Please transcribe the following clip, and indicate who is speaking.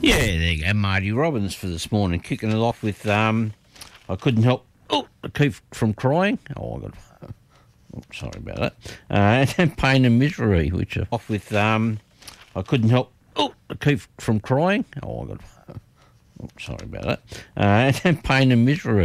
Speaker 1: Yeah, there you go, Marty Robbins for this morning, kicking it off with I couldn't help to keep from crying. Oh, I got. Sorry about that. And Pain and Misery, which are off with I couldn't help to keep from crying. Oh, I got. Sorry about that. And Pain and Misery.